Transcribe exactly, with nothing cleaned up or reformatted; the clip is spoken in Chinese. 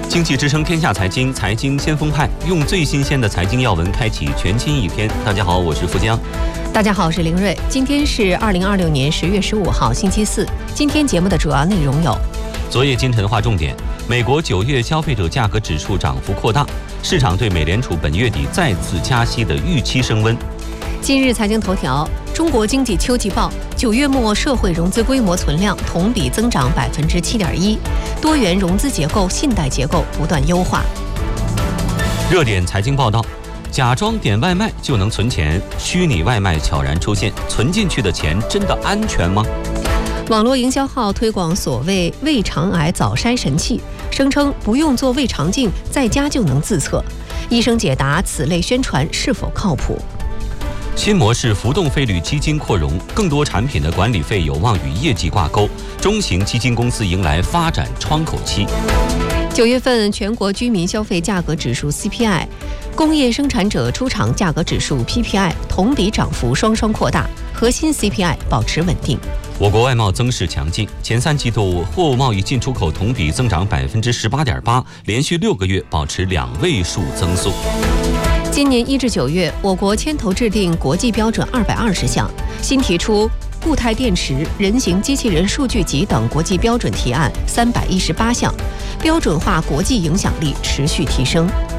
经济之声天下财经，财经先锋派，用最新鲜的财经要闻开启全新一篇。大家好，我是富江。 大家好，我是林睿。今天是二零二六年十月十五号，星期四。今天节目的主要内容有： 昨夜今晨划重点，美国九月消费者价格指数涨幅扩大，市场对美联储本月底再次加息的预期升温。 今日财经头条：中国经济秋季报，九月末社会融资规模存量同比增长百分之七点一，多元融资结构、信贷结构不断优化。 热点财经报道：假装点外卖就能存钱，虚拟外卖悄然出现，存进去的钱真的安全吗？ 网络营销号推广所谓胃肠癌早筛神器，声称不用做胃肠镜，在家就能自测。医生解答此类宣传是否靠谱。 新模式浮动费率基金扩容，更多产品的管理费有望与业绩挂钩，中型基金公司迎来发展窗口期。 九月份全国居民消费价格指数 C P I、工业生产者出厂价格指数 P P I 同比涨幅双双扩大，核心 C P I 保持稳定。 我国外贸增势强劲，前三季度货物贸易进出口同比增长百分之十八点八，连续六个月保持两位数增速。 今年一至九月，我国牵头制定国际标准二百二十项，新提出固态电池、人形机器人数据集等国际标准提案三百一十八项，标准化国际影响力持续提升。